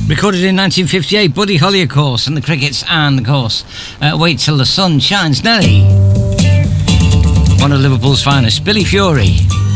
Recorded in 1958, Buddy Holly, of course, and the Crickets, and, of course, Wait Till the Sun Shines. Nelly, one of Liverpool's finest, Billy Fury.